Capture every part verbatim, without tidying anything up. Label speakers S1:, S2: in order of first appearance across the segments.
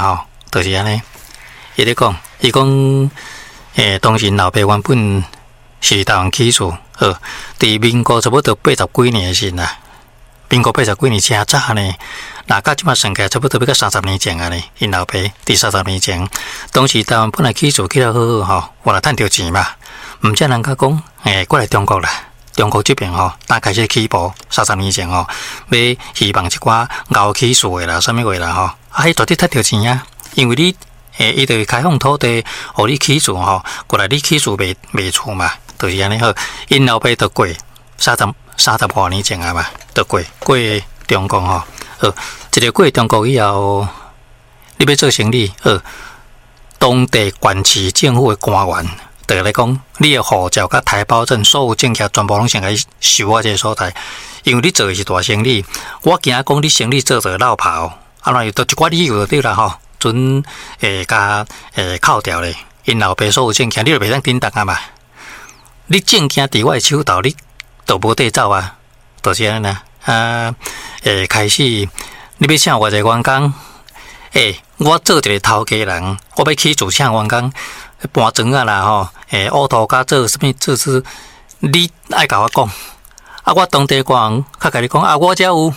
S1: 吼，就是安尼。伊咧讲，伊讲，诶，当时老爸原本是台湾起厝，好，伫民国差不多八十几年诶时啦，民国八十几年真早呢。那甲即马算起来，差不多要到三十年前啊呢。因老爸伫三十年前，当时台湾本来起厝起得好好吼，我来趁着钱嘛，毋则人家讲，诶，过来中国啦。中国这边吼，刚开始起步，三十年前吼，要希望一寡牛起厝的啦，啥物话啦吼，啊，迄绝对趁着钱啊，因为你诶，伊就开放土地，互你起厝吼，过来你起厝卖卖厝嘛，就是安尼好。因老爸都过三十三十多年前啊嘛，都过过中国吼，好，一个过中国以后，你要做生意，好，当地县市政府的官员。就来讲，你的护照甲台胞证，所有证件全部拢先来收我这个所在，因为你做的是大生意，我惊讲你生意做做落跑，啊，那有都一寡理由就对啦吼，准诶甲诶扣掉咧，因老爸所有证件你就袂当顶当啊嘛，你证件伫我的手头，你都无得走啊，就是安尼啦，啊，诶开始你要请我一个员工，诶，我做一个头家人，我要起厝请员工。搬砖啊啦吼，诶，乌土甲做什么做事，你爱甲我讲，啊，我当地官较甲你讲，啊，我遮有，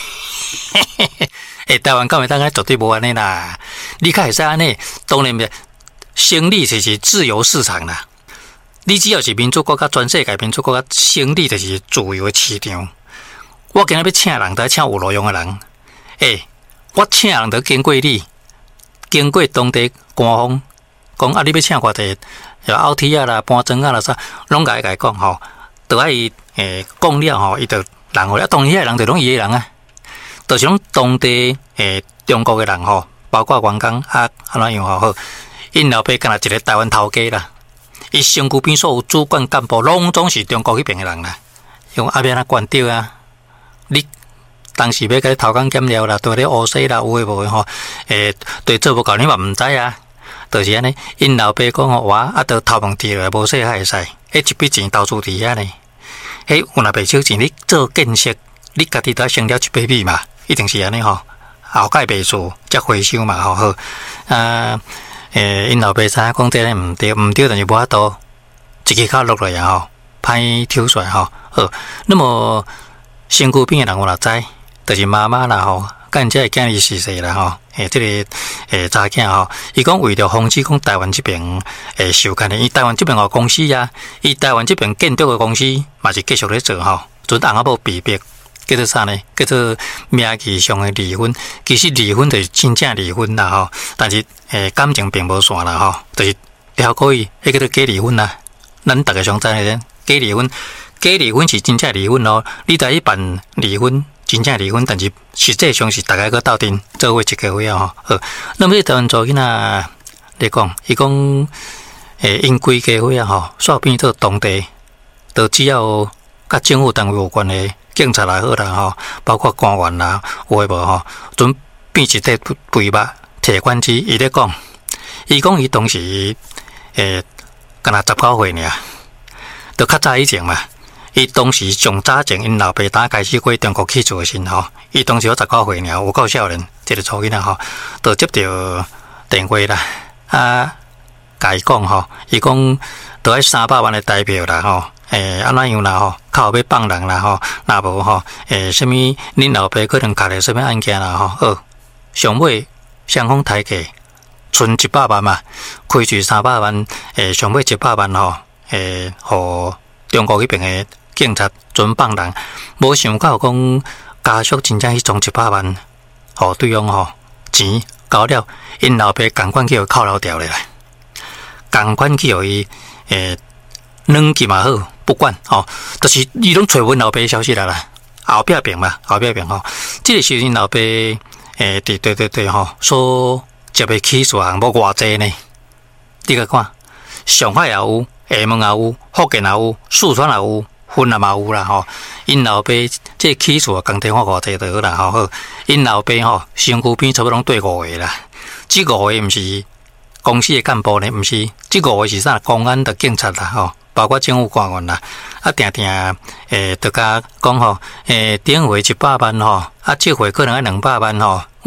S1: 诶，台湾敢会当安绝对无安尼啦，你较会使安尼，当然袂，生理就是自由市场啦，你只要是民主国家，全世界民主国家，生理就是自由的市场。我今日要请人，得请有路用的人，诶，我请人得经过你，经过当地官方。讲啊！你要请我哋有 O T 啊啦、搬砖啊啦啥，拢甲伊甲伊讲吼，都爱伊诶讲了吼，伊就人互啊，当然遐人就拢伊个人啊，就是拢当地诶中国嘅人吼，包括员工啊，安怎样吼好，因老爸敢若一个台湾头家啦，伊身躯边所有主管干部拢总是中国迄边嘅人啦，用阿边啊管掉啊，你当时要甲你偷工减料啦，对你乌西啦，有诶无诶吼，诶对做无够你嘛毋知啊。就是安尼，因老爸讲吼，我啊，都头毛剃落，无说还会使，迄一笔钱投资伫遐呢。迄有若袂少钱，你做建设，你家己都省了一百米嘛，一定是安尼吼。后盖袂做，则回收嘛，吼好。啊，诶，因老爸知影讲这个毋对，毋对，但是无法度，一支脚落来啊吼，歹抽出来吼。好，那么身躯边诶人我若知，就是妈妈啦吼。干这囝儿逝世啦吼，诶，这个诶查囝吼，伊讲为着防止讲台湾这边诶受干的，伊台湾这边有公司啊，伊台湾这边建筑的公司嘛是继续咧做吼，准翁仔某被逼，叫做啥呢？叫做名义上的离婚，其实离婚就是真正离婚啦吼，但是诶感情并无线啦吼，就是了可以，迄叫做假离婚啦。咱大家上知的假离婚，假离婚是真正离婚咯，你在去办离婚。真正离婚，但是实际上是大家个斗阵做伙一个伙啊吼。好，那么台湾做囡仔来讲，伊讲诶，因规家伙啊吼，煞变做当地，都只要甲政府单位有关的警察也好啦吼，包括官员啦，有诶无吼，准变一块肥肉摕管子，伊咧讲，伊讲伊当时诶，敢若十九岁尔，都较早以前嘛。伊当时上早前，因老爸打开始过中国起厝诶时吼，伊当时有十九岁尔，有够少年，一个初囡仔吼，就接到电话啦，啊，甲伊讲吼，伊讲都爱三百万诶台票啦吼，诶，安怎样啦吼，靠要放人啦吼，若无吼，诶，什物恁老爸可能卡咧什物案件啦吼，好，上尾双方抬价，剩一百万嘛，开除三百万，诶，上尾一百万吼，诶，互中国迄边诶。警察准放人，无想到讲家属真正去装一百万，互对方吼钱交了，因老爸赶快去互扣留掉咧，赶快去互伊诶软去嘛好，不管吼，就是伊拢找阮老爸消息啦啦，后壁边嘛，后壁边吼，即个是因老爸诶，对对对对吼，所接诶起诉项目偌济呢？你甲看，上海也有，厦门也有，福建也有，四川也有。分啊嘛有啦吼，因老爸这起厝工地花偌济就好啦吼，好，因老爸吼身躯边差不多拢对五个啦，这五个毋是公司的干部呢，毋是，这五个是啥？公安的警察啦吼，包括政府官员啦，啊定定诶，就甲讲吼，诶，顶回一百万吼，啊这回可能要两百万吼，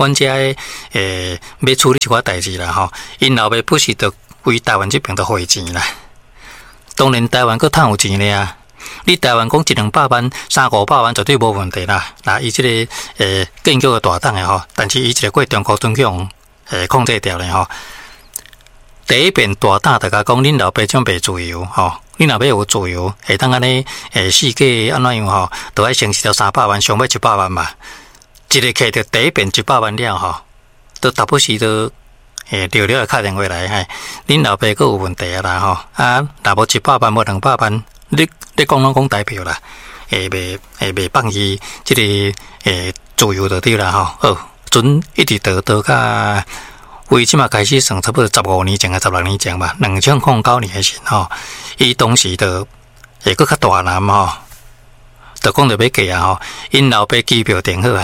S1: 阮遮诶诶要处理一寡代志啦吼，因老爸不是着为台湾这边着汇钱啦。当然台湾佫趁有钱咧啊！你台湾讲一两百万、三五百万绝对无问题啦。那伊即、這個诶建构诶大党诶吼，但是伊一个过中国总共诶控制掉咧吼。第一遍大党大家讲，恁老爸准备自由吼，恁老爸有自由，会当安尼诶世界安怎样吼，都爱先是条三百万，上尾一百万嘛。一个摕着第一遍一百万了吼，都达不时都。诶，聊聊打电话来，嘿，恁老爸佫有问题啊啦吼，啊，若无一百万，无两百万，你你讲拢讲代表啦，诶，袂诶袂放弃即个诶自由就对啦吼，好，准一直倒倒甲，为即嘛开始算差不多十五年前啊，十六年前吧，两千零九年诶时吼，伊当时就会佫较大男吼，就讲着要嫁啊吼，因老爸机票订好啊，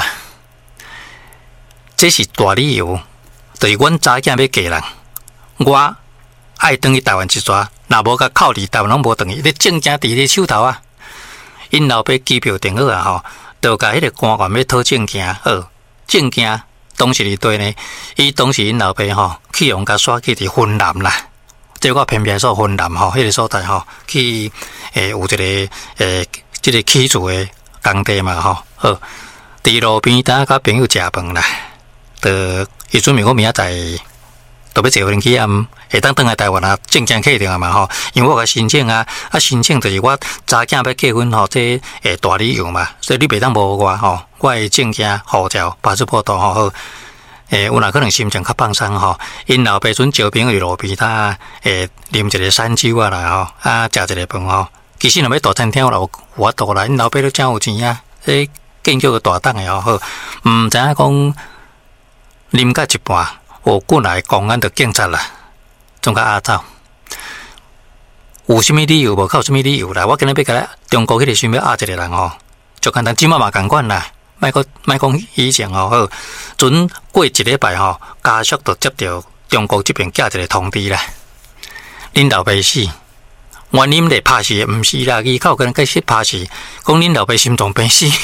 S1: 这是大理由。就是阮查囝要嫁人，我爱转去台湾一撮，若无甲靠伫台湾拢无转去，你证件伫你手头啊。因老爸机票订好啊吼，就甲迄个官员要讨证件，好证件当时伫对呢，伊当时因老爸吼去用甲刷去伫云南啦，即个偏僻所云南吼，迄个所在吼去诶有一个诶即个起厝诶工地嘛吼，好伫路边等甲朋友食饭啦，就。伊准备我明仔载都要坐飞机啊，会当转来台湾啊，证件确定啊嘛吼。因为我甲申请啊，啊申请就是我查囝要结婚吼，这诶大理由嘛，所以你袂当无我吼，我诶证件、护照、巴斯波图吼好。诶，有哪可能心情较放松吼？因老爸阵招朋友伫路边他诶啉一个山酒啊啦吼，啊食一个饭吼。其实若要大餐厅，我有我倒啦，因老爸都真有钱啊，诶建叫个大档诶吼好，毋知影讲。啉到一半，有过来公安的警察啦，总甲押走。有啥物理由无？靠啥物理由啦？我今日要甲中国迄个想要押一个人吼，就简单，即马嘛共款啦。莫讲莫讲以前吼好，准过一礼拜吼，家属就接到中国这边寄一个通知啦。恁老爸死，原因咧拍死，毋是啦，伊靠个人解释拍死，讲恁老爸心脏病死。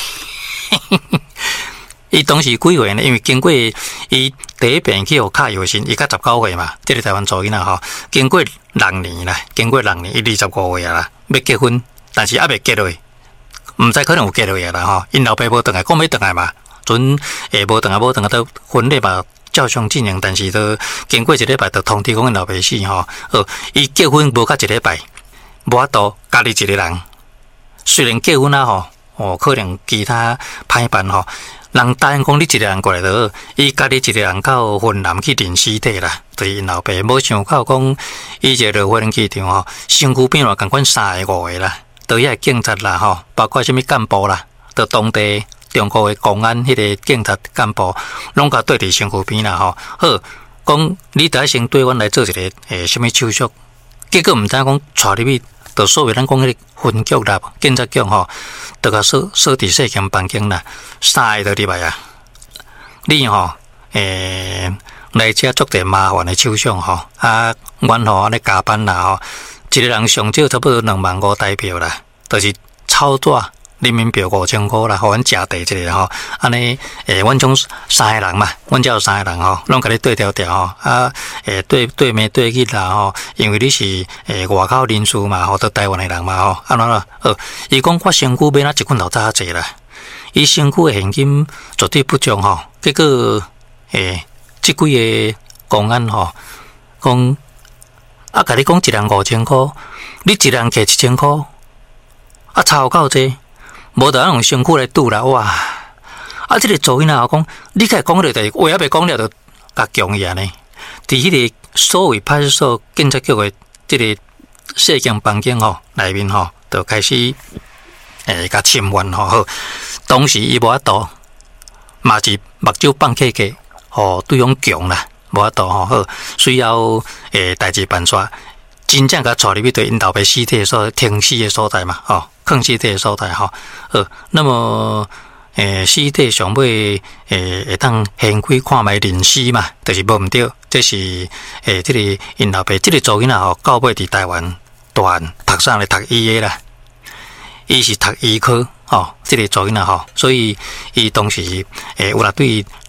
S1: 伊当时几岁呢？因为经过伊第一遍去互卡药先，伊甲十九岁嘛，即、這個台湾做囡仔吼，经过六年啦，经过六年，伊二十五岁啦，要结婚，但是还未结落，毋知可能有结落啦吼。因老爸无转来，讲要转来嘛，阵诶无转来，无转来到婚礼嘛照常进行，但是都经过一礼拜，就通知讲因老爸死吼。哦，伊结婚无甲一礼拜，无法度家己一个人，虽然结婚啊吼，哦可能其他歹办吼。人答应讲你一个人过来就好，伊家己一个人到云南去认尸体啦。就是因老爸无想到讲，伊就落无人机场吼，身躯边话共款三个五个啦，都遐警察啦吼，包括什么干部啦，到当地中国的公安迄个警察干部，拢甲对伫身躯边啦吼。好，讲你得先对阮来做一个诶什么手续，结果毋知讲带入去。就所谓咱讲迄个分局啦、警察局吼，都甲锁锁伫细间房间啦，三个都入来啊。你吼，诶、欸，来遮做者麻烦的手续吼，啊，阮吼安尼加班啦吼，一个人上少差不多两万五台票啦，就是操作人民币五千块啦，互阮食地一个吼，安尼诶，阮种三个人嘛，阮只有三个人吼，拢甲你对调调吼，啊，诶，对对面对去啦吼，因为你是诶外口人士嘛，吼，到台湾的人嘛吼，安怎啦？好，伊讲我身躯买哪一罐头早济啦，伊身躯的现金绝对不足吼，结果诶，即几个公安吼，讲啊，甲你讲一人五千块，你一人摕一千块，啊，差有够济。无得用身躯来赌啦，哇！啊，这个做囡仔讲，你开讲了，但话还未讲了，就甲强伊安尼。伫迄个所谓派出所警察局的这个细间房间吼，内面吼，就开始诶，甲侵犯吼。好，当时伊无法度，嘛是目睭放起个，吼对方强啦，无法度吼。好，随后诶，代志办煞，真正甲带入去对因老爸尸体所停尸的所在嘛，吼。坑尸体的所在吼，呃，那么诶，尸体上尾诶会当掀开看卖认尸嘛，就是无毋对，这是诶，这个因老爸这个做囡仔吼，到尾伫台湾大汉读啥咧？读医的啦，伊是读医科吼，这个做囡仔吼，所以伊当时诶有啦对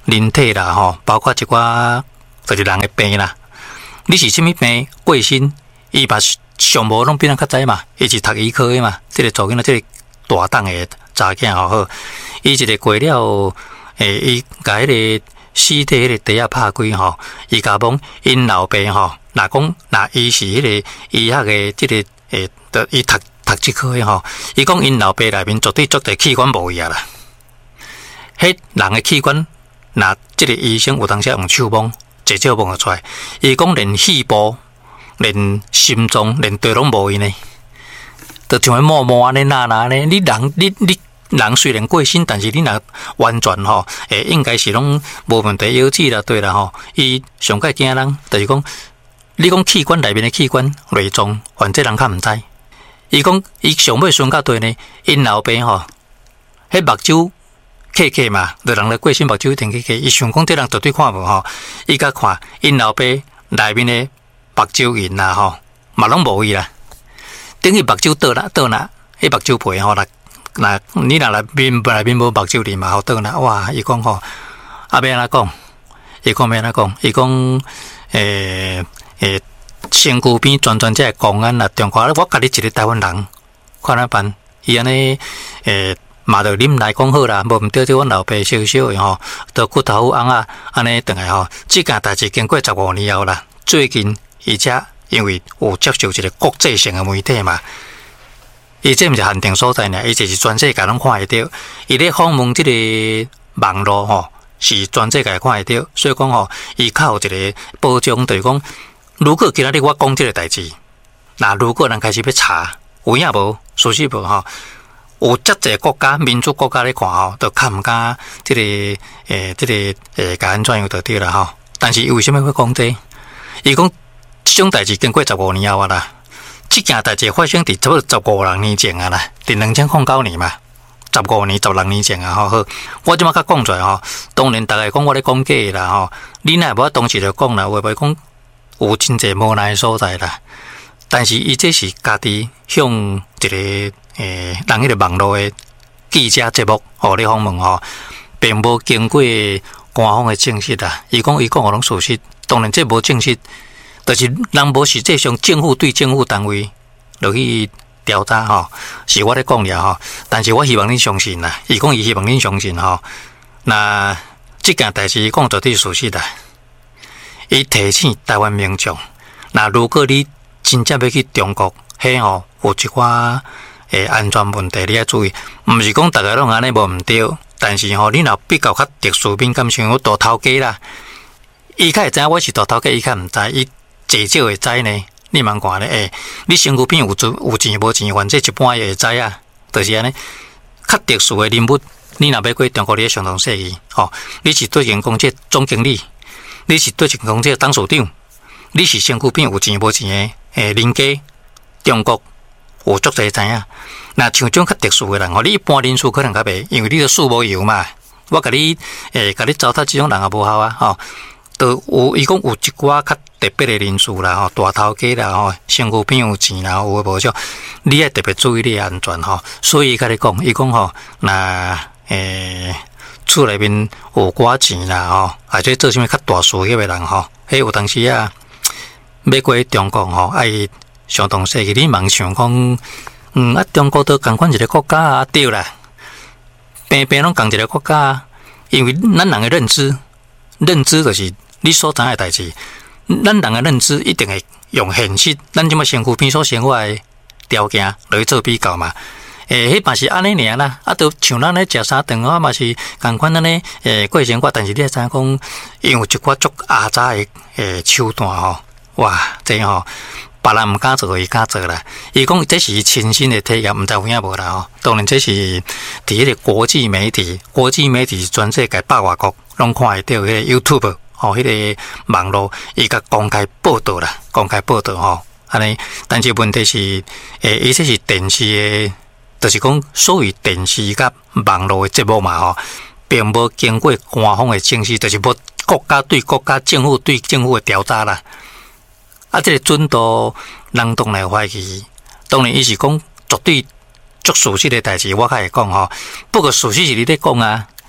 S1: 人体啦吼，包括一寡就是人的病啦。你是啥物病？过身，伊把上无拢比咱较知嘛，伊是读医科的嘛，即、这个做囡仔，即个大档的查囝吼好，伊一个过了，诶，伊甲迄个死体迄个地啊拍开吼，伊甲讲因老爸吼，若讲若伊是迄个医学的即、这个诶，得伊读读即科的吼，伊讲因老爸内面绝对足侪器官无去啊啦，迄人的器官，若即个医生有当时用手摸。直接摸出来，伊讲连肺部、连心脏、连地拢无伊呢，就像摸摸安尼那那呢。你人你你人虽然过身，但是你若完全吼，诶，应该是拢无问题，腰子啦对啦吼。伊上界惊人，就是讲你讲器官内面的器官内脏，反正人较毋知。伊讲伊上尾顺到对呢，因老爸吼，迄目睭。K K 嘛，就人咧过身目睭一定 K K， 伊想讲这人绝对看无吼，伊甲看因老爸内面的目睭印啦吼，嘛拢无伊啦。等于目睭倒啦倒啦，迄目睭皮吼，若若你若来面内面无目睭印嘛，吼倒啦，哇！伊讲吼，啊要安怎讲？伊讲要安怎讲？伊讲诶诶，身躯边全全这公安啦，中国我家己一个台湾人，看哪办？伊安尼诶。嘛，就啉来讲好啦，无毋对，即阮老爸小小的吼，都骨头红啊，安尼等来吼，即件代志经过十五年后啦，最近而且因为有接受一个国际性的媒体嘛，伊这毋是限定所在呢，伊就是全世界拢看会到，伊咧访问即个网络吼，是全世界看会到，所以讲吼，伊较有一个保障，就是讲，如果今仔日我讲即个代志，那如果人开始要查，有影无，属实无吼。有遮济国家、民主国家咧看吼，都较毋敢即个诶，即、欸这个诶，甲安怎样就对啦吼。但是伊为什么要讲这？伊讲即种代志经过十五年后啊啦，即件代志发生伫差不多十五六年前啊啦，伫两千零九年嘛，十五年、十六年前啊吼好。我即马甲讲出来吼，当然大概讲我咧讲假啦吼，你若无当时就讲啦，话袂讲有真济无奈所在啦。但是伊这是家己向一个。诶，人迄个网络的记者节目，互你访问吼，并无经过官方的证实啦。伊讲伊讲，我拢事实，当然这无证实，就是人无实际上政府对政府单位落去调查吼，是我咧讲了吼。但是我希望恁相信啦，伊讲伊希望恁相信吼。那即件代志讲绝对事实啦。伊提醒台湾民众，那如果你真正要去中国，迄吼有一寡。诶，安全问题你要注意，毋是讲大家拢安尼无毋对，但是吼，你若比较较特殊敏感，像我大头家啦，伊较会知我是大头家，伊较毋知，伊至少会知呢。你茫看咧，诶，你身躯边有钱有钱无钱，反正一般也会知啊。就是安尼，较特殊的人物，你若要过中国，你相当适宜。吼、哦，你是对员工这总经理，你是对员工这董事长，你是身躯边有钱无钱的诶，人家中国。有足侪知影，那像种较特殊的人吼，你一般人数可能较袂，因为你都数无油嘛。我甲你诶，甲你糟蹋这种人也无效啊，吼。都有伊讲有一寡较特别的人数啦，吼，大头家啦，吼，身躯边有钱啦，有诶无少，你要特别注意你安全吼。所以甲你讲，伊讲吼，那诶，厝内面有寡钱啦，吼，或者做啥物较大事业的人吼，迄有当时啊，要过中国吼，爱。相当细个，你茫想讲，嗯啊，中国都共款一个国家啊，对啦，平平拢共一个国家，因为咱人的认知，认知就是你所知的代志，咱人的认知一定会用现实，咱即么身躯边所生活的条件来去做比较嘛。诶，迄嘛是安尼尔啦，啊，都像咱咧食三顿啊，嘛是共款安尼诶过生活，但是你会知影讲，因为有一寡足阿早的诶手段吼，哇，这吼。别人毋敢做，伊敢做啦。伊讲这是亲身的体验，毋知有影无啦吼。当然这是伫迄个国际媒体，国际媒体是全世界百外国拢看会到迄个 YouTube 吼，迄个网络伊甲公开报道啦，公开报道吼，安尼。但是问题是，诶，伊这是电视的，就是讲属于电视甲网络的节目嘛吼，并无经过官方的证实，就是无国家对国家、政府对政府的调查啦。啊，这个准度，人当然怀疑。当然，伊是讲绝对足事实的代志，我较会讲吼。不过事实是你咧讲啊，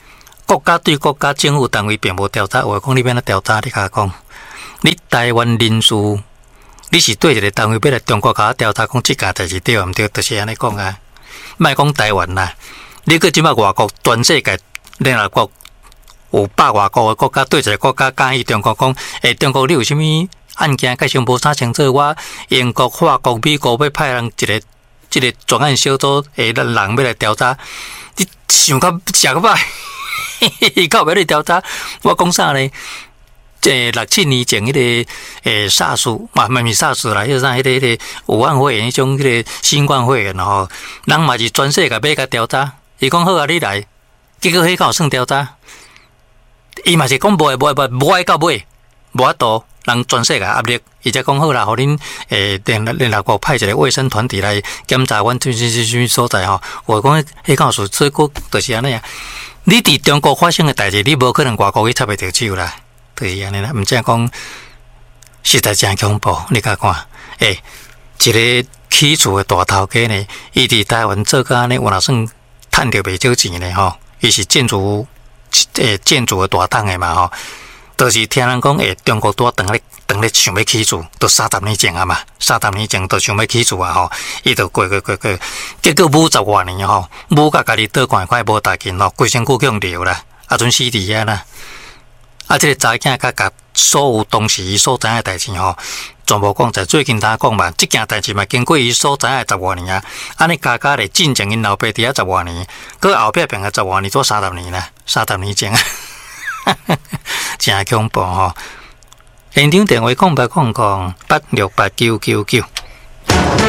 S1: 国家对国家政府单位并无调查，话讲你免来调查，你甲讲，你台湾人事，你是对一个单位要来中国甲调查，讲即件代志对毋对，就是安尼讲啊。莫讲台湾啦，你个即摆外国全世界联合国有百外个国家对一个国家干预中国讲，诶，中国你有啥物案件，介像无啥清楚，我英国、法国、美国要派人一个一个专案小组诶人要来调查，你想到食个歹？伊到尾咧调查，我讲啥咧？这六七年前迄、那个诶SARS，嘛嘛是 SARS 啦，迄个啥，迄、那个迄、那个武汉肺炎，迄种迄个新冠肺炎吼，人嘛是全世界要甲调查。伊讲好啊，你来，结果迄个有算调查，伊嘛是讲无诶，无诶，无爱到尾，无法度，人全世界压力，伊才讲好啦，互恁诶联联合国派一个卫生团体来检查阮这这这这所在吼。我讲迄个事，这个就是安尼啊。你伫中国发生诶代志，你无可能外国去插袂着手啦。就是安尼啦，毋则讲实在真恐怖。你甲看，诶、欸，一个起厝诶大头家呢，伊伫台湾做甲安尼，有若算趁着袂少钱呢吼。伊是建筑诶建筑诶大档诶嘛吼，就是听人讲，诶、欸，中国拄啊等咧等咧想要起厝，都三十年前啊嘛，三十年前都想要起厝啊吼，伊就过过过过，结果五十外年吼，母甲家己倒看快无大劲咯，规身躯强流啦，啊，阵死伫遐啦。啊！这个查囝甲甲所有当时伊所知影代志吼，全部讲在最近他讲嘛，即件代志嘛，经过伊所知影十外年啊，安尼加加咧进前因老爸伫遐十外年，佮后壁变个十外年做三十年啦，三十年前啊，真恐怖吼！现场电话空白空空八六八九九九。